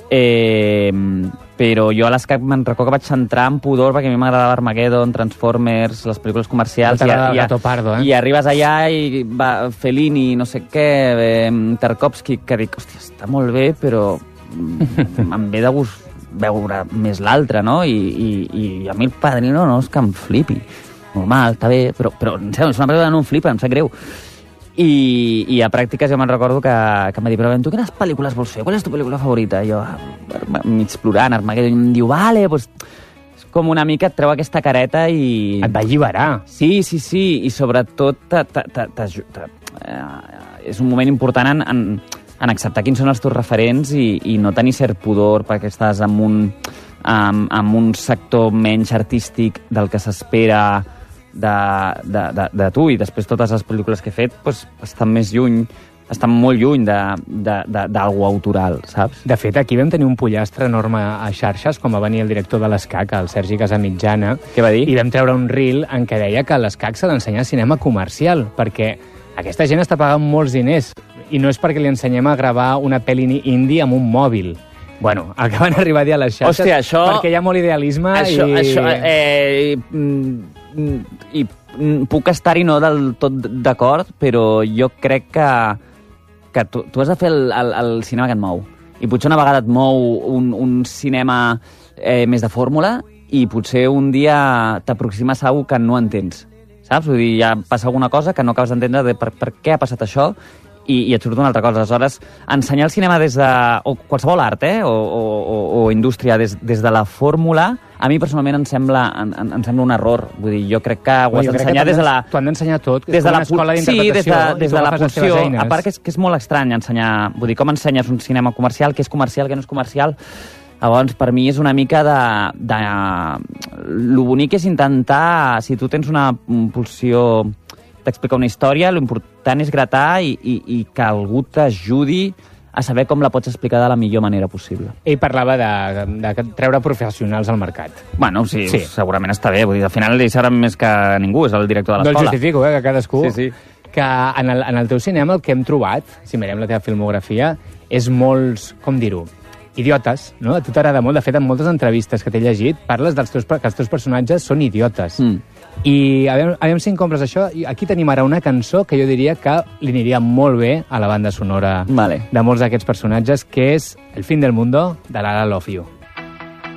Però jo a l'escac me'n recordo que vaig centrar en pudor perquè a mi m'agradava Armageddon, Transformers, les pel·lícules comercials, i arribes allà i va Fellini, no sé què, Tarkovsky, que dic, hòstia, està molt bé, però em ve de gust veure més l'altre, no? I a mi el Padrino no és que em flipi. Normal, està bé, però em sembla, és una pel·lícula que no em flipa, em sap greu. I a pràctiques jo me'n recordo que em va dir, però tu quines pel·lícules vols fer? Qual és tu pel·lícula favorita? I jo, mig plorant, Armageddon, em diu, vale, doncs és com una mica et treu aquesta careta i... Et va alliberar. Sí, i sobretot és un moment important en acceptar quins són els teus referents i no tenir cert pudor perquè estàs en un sector menys artístic del que s'espera de tu, i després totes les pel·lícules que he fet pues, estan molt lluny d'algú autoral, saps? De fet, aquí vam tenir un pollastre enorme a xarxes, com va venir el director de l'ESCAC, el Sergi Casamitjana. Què va dir? I vam treure un reel en què deia que l'ESCAC s'ha d'ensenyar cinema comercial, perquè aquesta gent està pagant molts diners, i no és perquè li ensenyem a gravar una pel·li indie amb un mòbil. Bueno, el que van arribar a dir a les xarxes, hòstia, això, perquè hi ha molt idealisme i puc estar-hi no del tot d'acord, però jo crec que tu has de fer el cinema que et mou. I potser una vegada et mou un cinema més de fórmula i potser un dia t'aproximes a algú que no entens, saps? Vull dir, ja passa alguna cosa que no acabes d'entendre de per què ha passat això i et surt una altra cosa. Aleshores, ensenyar el cinema des de... o qualsevol art, o indústria des de la fórmula, a mi personalment em sembla un error. Vull dir, jo crec que ho has d'ensenyar des de la... T'ho han d'ensenyar tot, des de una escola d'interpretació. Sí, des de la pulsió. A part que és molt estrany ensenyar... Vull dir, com ensenyes un cinema comercial, què és comercial, què no és comercial... Llavors, per mi és una mica lo bonic és intentar, si tu tens una pulsió d'explicar una història, l'important és gratar i que algú t'ajudi a saber com la pots explicar de la millor manera possible. Ell parlava de treure professionals al mercat. Bueno, sí, segurament està bé. Vull dir, al final ell serà més que ningú, és el director de l'escola. No el justifico, que cadascú... Sí. Que en el teu cinema el que hem trobat, si mirem la teva filmografia, és molts, com dir-ho, idiotes, no? A tu t'agrada molt. De fet, en moltes entrevistes que t'he llegit, parles que els teus personatges són idiotes. I aviam si compres això. Aquí tenim ara una cançó que jo diria que li aniria molt bé a la banda sonora de molts d'aquests personatges, que és El fin del mundo, de Lara Love You.